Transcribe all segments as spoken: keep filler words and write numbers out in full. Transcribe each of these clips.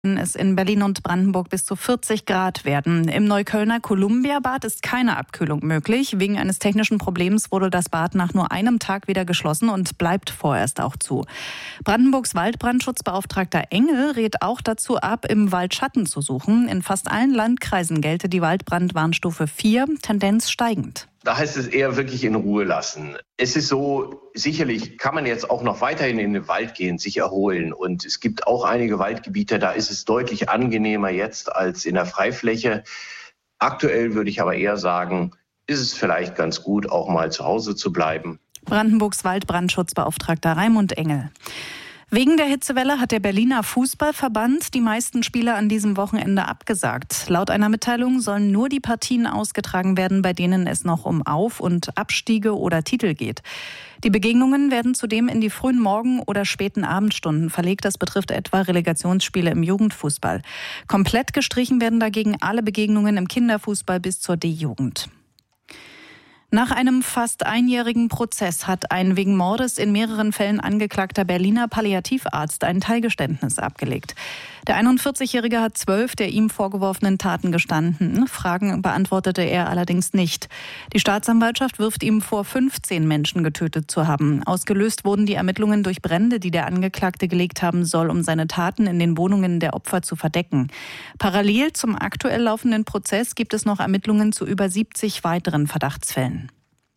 es in Berlin und Brandenburg bis zu vierzig Grad werden. Im Neuköllner Columbia-Bad ist keine Abkühlung möglich. Wegen eines technischen Problems wurde das Bad nach nur einem Tag wieder geschlossen und bleibt vorerst auch zu. Brandenburgs Waldbrandschutzbeauftragter Engel rät auch dazu ab, im Wald Schatten zu suchen. In fast allen Landkreisen gelte die Waldbrandwarnstufe vier, Tendenz steigend. Da heißt es eher wirklich in Ruhe lassen. Es ist so, sicherlich kann man jetzt auch noch weiterhin in den Wald gehen, sich erholen. Und es gibt auch einige Waldgebiete, da ist es deutlich angenehmer jetzt als in der Freifläche. Aktuell würde ich aber eher sagen, ist es vielleicht ganz gut, auch mal zu Hause zu bleiben. Brandenburgs Waldbrandschutzbeauftragter Raimund Engel. Wegen der Hitzewelle hat der Berliner Fußballverband die meisten Spiele an diesem Wochenende abgesagt. Laut einer Mitteilung sollen nur die Partien ausgetragen werden, bei denen es noch um Auf- und Abstiege oder Titel geht. Die Begegnungen werden zudem in die frühen Morgen- oder späten Abendstunden verlegt. Das betrifft etwa Relegationsspiele im Jugendfußball. Komplett gestrichen werden dagegen alle Begegnungen im Kinderfußball bis zur D-Jugend. Nach einem fast einjährigen Prozess hat ein wegen Mordes in mehreren Fällen angeklagter Berliner Palliativarzt ein Teilgeständnis abgelegt. Der einundvierzigjährige hat zwölf der ihm vorgeworfenen Taten gestanden. Fragen beantwortete er allerdings nicht. Die Staatsanwaltschaft wirft ihm vor, fünfzehn Menschen getötet zu haben. Ausgelöst wurden die Ermittlungen durch Brände, die der Angeklagte gelegt haben soll, um seine Taten in den Wohnungen der Opfer zu verdecken. Parallel zum aktuell laufenden Prozess gibt es noch Ermittlungen zu über siebzig weiteren Verdachtsfällen.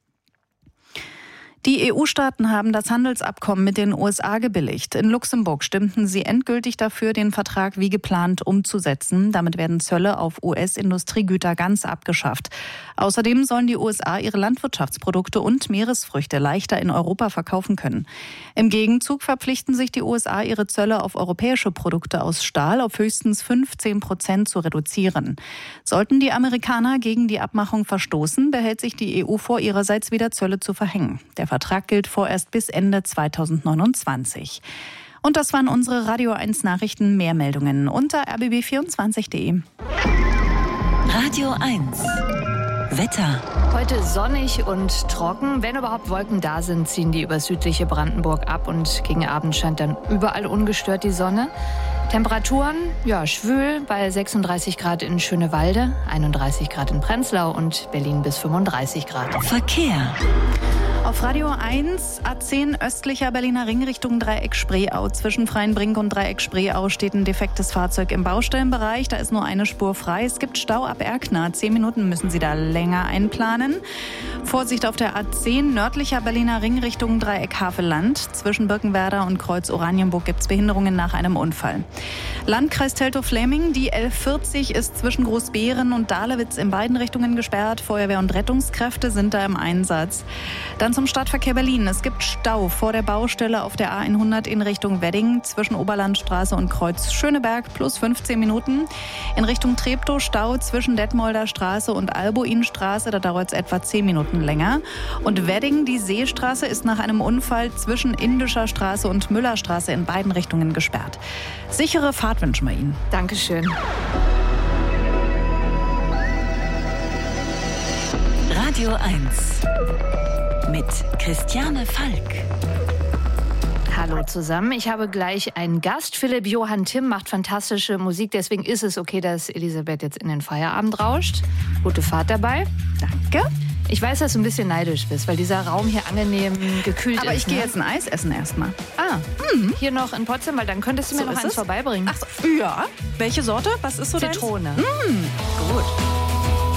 Die E U-Staaten haben das Handelsabkommen mit den U S A gebilligt. In Luxemburg stimmten sie endgültig dafür, den Vertrag wie geplant umzusetzen. Damit werden Zölle auf U S-Industriegüter ganz abgeschafft. Außerdem sollen die U S A ihre Landwirtschaftsprodukte und Meeresfrüchte leichter in Europa verkaufen können. Im Gegenzug verpflichten sich die U S A, ihre Zölle auf europäische Produkte aus Stahl auf höchstens fünfzehn Prozent zu reduzieren. Sollten die Amerikaner gegen die Abmachung verstoßen, behält sich die E U vor, ihrerseits wieder Zölle zu verhängen. Der Vertrag gilt vorerst bis Ende zweitausendneunundzwanzig. Und das waren unsere Radio eins Nachrichten. Mehr Meldungen unter r b b vierundzwanzig punkt de. Radio eins Wetter. Heute sonnig und trocken. Wenn überhaupt Wolken da sind, ziehen die über südliche Brandenburg ab und gegen Abend scheint dann überall ungestört die Sonne. Temperaturen, ja, schwül bei sechsunddreißig Grad in Schönewalde, einunddreißig Grad in Prenzlau und Berlin bis fünfunddreißig Grad. Verkehr. Auf Radio eins, A zehn östlicher Berliner Ring Richtung Dreieck Spreeau. Zwischen Freienbrink und Dreieck Spreeau steht ein defektes Fahrzeug im Baustellenbereich. Da ist nur eine Spur frei. Es gibt Stau ab Erkner. Zehn Minuten müssen Sie da länger einplanen. Vorsicht auf der A zehn nördlicher Berliner Ring Richtung Dreieck Havelland. Zwischen Birkenwerder und Kreuz Oranienburg gibt es Behinderungen nach einem Unfall. Landkreis Teltow-Fläming, die L vierzig ist zwischen Großbeeren und Dahlewitz in beiden Richtungen gesperrt. Feuerwehr und Rettungskräfte sind da im Einsatz. Dann zum Stadtverkehr Berlin. Es gibt Stau vor der Baustelle auf der A hundert in Richtung Wedding zwischen Oberlandstraße und Kreuz Schöneberg plus fünfzehn Minuten. In Richtung Treptow Stau zwischen Detmolder Straße und Albuinstraße. Da dauert es etwa zehn Minuten länger. Und Wedding, die Seestraße, ist nach einem Unfall zwischen Indischer Straße und Müllerstraße in beiden Richtungen gesperrt. Sichere Fahrt wünschen wir Ihnen. Dankeschön. Radio eins mit Christiane Falk. Hallo zusammen, ich habe gleich einen Gast. Philipp Johann Timm macht fantastische Musik, deswegen ist es okay, dass Elisabeth jetzt in den Feierabend rauscht. Gute Fahrt dabei. Danke. Ich weiß, dass du ein bisschen neidisch bist, weil dieser Raum hier angenehm gekühlt Aber ist. Aber ich gehe ne? jetzt ein Eis essen erstmal. Ah, mhm. Hier noch in Potsdam, weil dann könntest du mir So noch ist eins es? vorbeibringen. Ach so, ja. Welche Sorte? Was ist so Zitrone. deins? Mm,